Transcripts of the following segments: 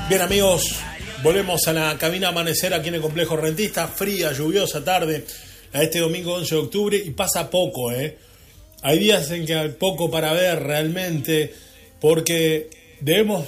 Bien, amigos, volvemos a la cabina Amanecer aquí en el Complejo Rentista. Fría, lluviosa tarde a este domingo 11 de octubre y pasa poco, Hay días en que hay poco para ver realmente, porque debemos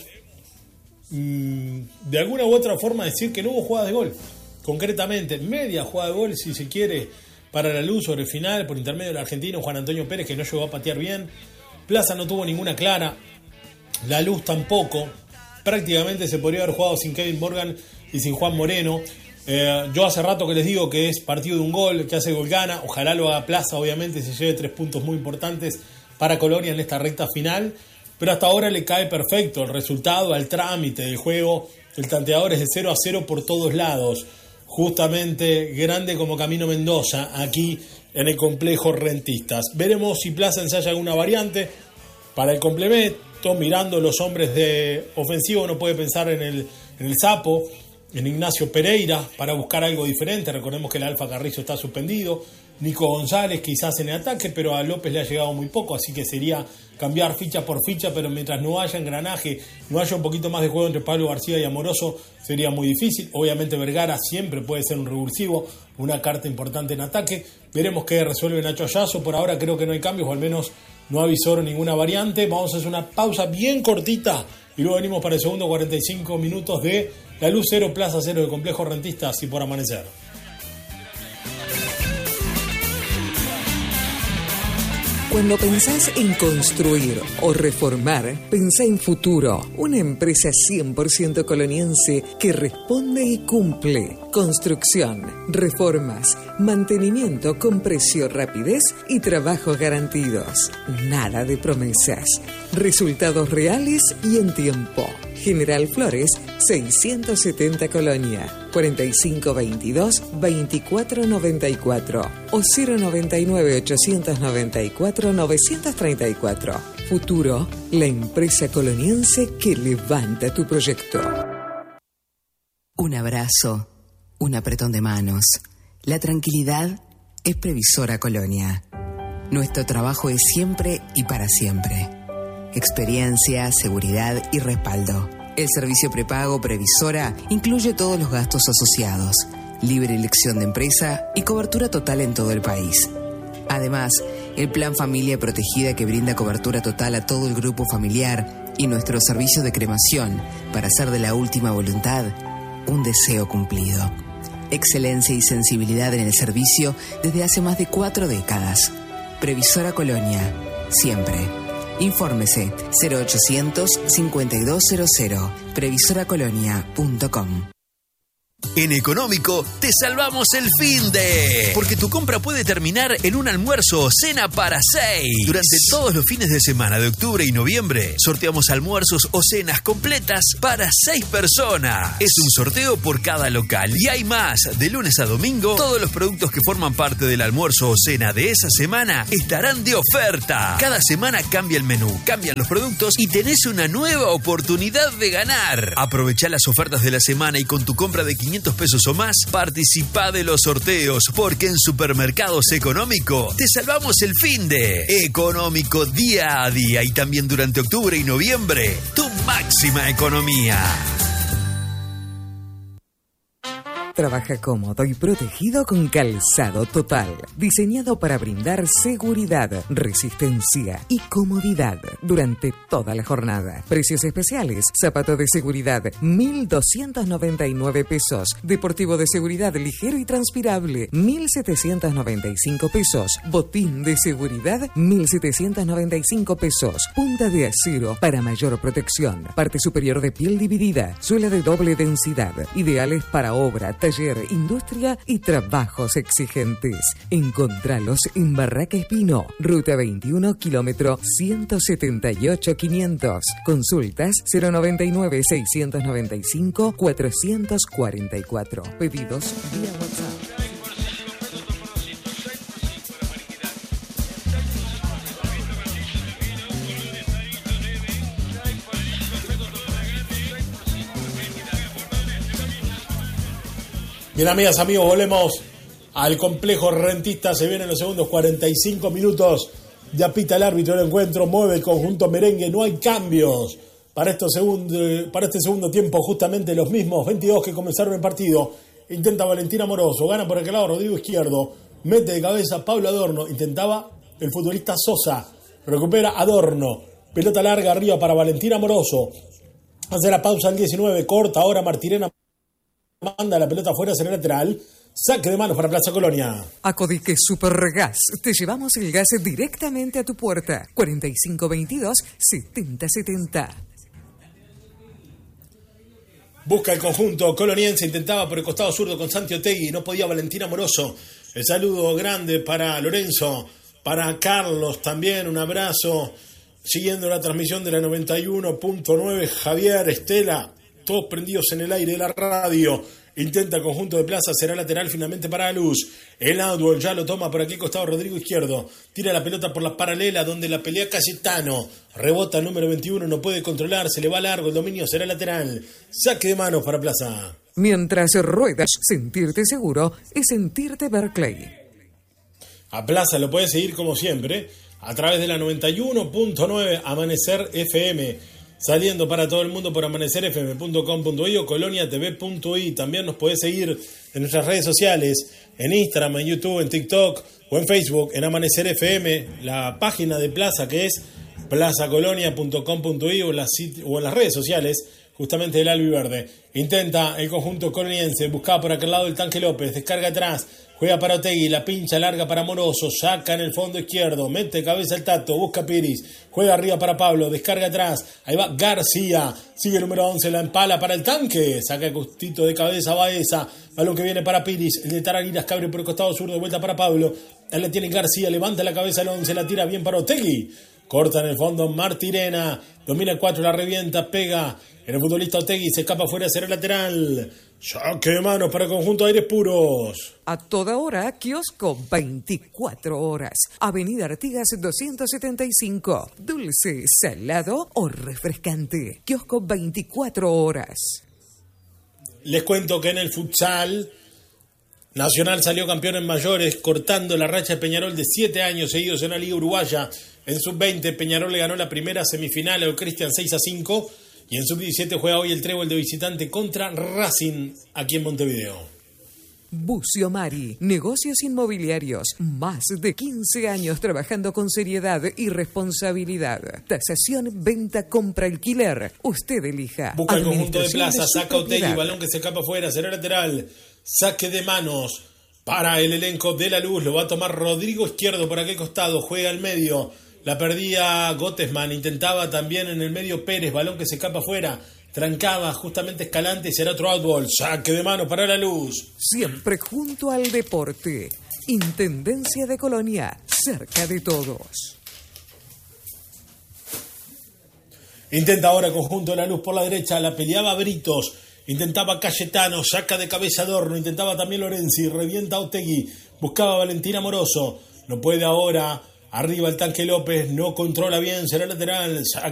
de alguna u otra forma decir que no hubo jugada de gol. Concretamente, media jugada de gol, si se quiere, para la luz sobre el final, por intermedio del argentino Juan Antonio Pérez, que no llegó a patear bien. Plaza no tuvo ninguna clara, la luz tampoco. Prácticamente se podría haber jugado sin Kevin Morgan y sin Juan Moreno. Yo hace rato que les digo que es partido de un gol, que hace gol gana. Ojalá lo haga Plaza, obviamente, se lleve 3 puntos muy importantes para Colonia en esta recta final. Pero hasta ahora le cae perfecto el resultado al trámite del juego. El tanteador es de 0-0 por todos lados. Justamente grande como Camino Mendoza aquí en el Complejo Rentistas. Veremos si Plaza ensaya alguna variante para el complemento. Mirando los hombres de ofensivo, uno puede pensar en el Sapo, en Ignacio Pereira, para buscar algo diferente. Recordemos que el Alfa Carrizo está suspendido. Nico González quizás en el ataque, pero a López le ha llegado muy poco, así que sería cambiar ficha por ficha, pero mientras no haya engranaje, no haya un poquito más de juego entre Pablo García y Amoroso, sería muy difícil. Obviamente Vergara siempre puede ser un revulsivo, una carta importante en ataque. Veremos qué resuelve Nacho Ayazo. Por ahora creo que no hay cambios, o al menos no avisó ninguna variante. Vamos a hacer una pausa bien cortita y luego venimos para el segundo 45 minutos de La Luz 0, Plaza 0 del Complejo Rentistas y por Amanecer. Cuando pensás en construir o reformar, pensá en Futuro, una empresa 100% coloniense que responde y cumple. Construcción, reformas, mantenimiento con precio, rapidez y trabajos garantidos. Nada de promesas. Resultados reales y en tiempo. General Flores, 670 Colonia. 4522-2494 o 099-894-934. Futuro, la empresa coloniense que levanta tu proyecto. Un abrazo, un apretón de manos. La tranquilidad es Previsora Colonia. Nuestro trabajo es siempre y para siempre. Experiencia, seguridad y respaldo. El servicio prepago Previsora incluye todos los gastos asociados, libre elección de empresa y cobertura total en todo el país. Además, el Plan Familia Protegida que brinda cobertura total a todo el grupo familiar y nuestro servicio de cremación para hacer de la última voluntad un deseo cumplido. Excelencia y sensibilidad en el servicio desde hace más de 4 décadas. Previsora Colonia, siempre. Infórmese 0800-5200, previsoracolonia.com. En Económico te salvamos el finde, porque tu compra puede terminar en un almuerzo o cena para 6. Durante todos los fines de semana de octubre y noviembre sorteamos almuerzos o cenas completas para 6 personas. Es un sorteo por cada local y hay más. De lunes a domingo, todos los productos que forman parte del almuerzo o cena de esa semana estarán de oferta. Cada semana cambia el menú, cambian los productos y tenés una nueva oportunidad de ganar. Aprovechá las ofertas de la semana y con tu compra de 500 pesos o más, participá de los sorteos, porque en Supermercados Económico te salvamos el finde. Económico día a día y también durante octubre y noviembre, tu máxima economía. Trabaja cómodo y protegido con Calzado Total, diseñado para brindar seguridad, resistencia y comodidad durante toda la jornada. Precios especiales: zapato de seguridad 1.299 pesos, deportivo de seguridad ligero y transpirable 1.795 pesos, botín de seguridad 1.795 pesos, punta de acero para mayor protección, parte superior de piel dividida, suela de doble densidad, ideales para obra, taller, industria y trabajos exigentes. Encontralos en Barraca Espino, Ruta 21, kilómetro 178-500. Consultas 099-695-444. Pedidos vía WhatsApp. Bien, amigas, amigos, volvemos al Complejo Rentista. Se vienen los segundos 45 minutos. Ya pita el árbitro del encuentro, mueve el conjunto merengue, no hay cambios. para este segundo tiempo, justamente los mismos 22 que comenzaron el partido. Intenta Valentín Amoroso, gana por aquel lado Rodrigo Izquierdo, mete de cabeza Pablo Adorno, intentaba el futbolista Sosa, recupera Adorno, pelota larga arriba para Valentín Amoroso, hace la pausa al 19, corta ahora Martirena, manda la pelota afuera hacia el lateral, saque de manos para Plaza Colonia. Acodique Supergas, te llevamos el gas directamente a tu puerta, 4522-7070. Busca el conjunto coloniense, intentaba por el costado zurdo con Santi Otegui, no podía Valentín Amoroso. El saludo grande para Lorenzo, para Carlos también, un abrazo. Siguiendo la transmisión de la 91.9, Javier, Estela, todos prendidos en el aire de la radio. Intenta el conjunto de Plaza, será lateral finalmente para la Luz. El outball ya lo toma por aquí costado Rodrigo Izquierdo. Tira la pelota por la paralela donde la pelea Cayetano. Rebota el número 21, no puede controlar, se le va largo, el dominio será lateral. Saque de manos para Plaza. Mientras ruedas, sentirte seguro es sentirte Berkeley. A Plaza lo puede seguir como siempre a través de la 91.9 Amanecer FM. Saliendo para todo el mundo por amanecerfm.com.i o coloniatv.i. También nos podés seguir en nuestras redes sociales, en Instagram, en YouTube, en TikTok o en Facebook, en Amanecer FM, la página de Plaza que es plazacolonia.com.i o en las redes sociales justamente del Albiverde. Intenta el conjunto coloniense, buscaba por aquel lado el Tanque López, descarga atrás, juega para Otegui, la pincha larga para Moroso, saca en el fondo izquierdo, mete cabeza el Tato, busca Piris, juega arriba para Pablo, descarga atrás, ahí va García, sigue el número 11, la empala para el Tanque, saca el costito de cabeza Baeza, balón que viene para Piris, el de Taraguiras que abre por el costado sur de vuelta para Pablo, ahí la tiene García, levanta la cabeza el 11, la tira bien para Otegui, corta en el fondo Martirena, domina el 4, la revienta, pega en el futbolista Otegui, se escapa fuera hacia el lateral. Saque de manos para el conjunto Aires Puros. A toda hora, kiosco 24 horas. Avenida Artigas 275. Dulce, salado o refrescante. Kiosco 24 horas. Les cuento que en el futsal Nacional salió campeón en mayores, cortando la racha de Peñarol de 7 años seguidos en la Liga Uruguaya. En sub-20, Peñarol le ganó la primera semifinal al Cristian 6-5. Y en sub-17 juega hoy el trébol de visitante contra Racing aquí en Montevideo. Bucio Mari, negocios inmobiliarios, más de 15 años trabajando con seriedad y responsabilidad. Tasación, venta, compra, alquiler. Usted elija. Busca el conjunto de Plaza, saca Otegui, balón que se escapa afuera, será lateral. Saque de manos para el elenco de la Luz. Lo va a tomar Rodrigo Izquierdo por aquel costado, juega al medio. La perdía Gottesman, intentaba también en el medio Pérez, balón que se escapa afuera, trancaba justamente Escalante y será otro outball, saque de mano para la Luz. Siempre junto al deporte, Intendencia de Colonia, cerca de todos. Intenta ahora conjunto de la Luz por la derecha, la peleaba Britos, intentaba Cayetano, saca de cabeza Adorno, intentaba también Lorenzi, revienta Otegui, buscaba Valentín Amoroso, no puede ahora. Arriba el Tanque López, no controla bien, será lateral, saque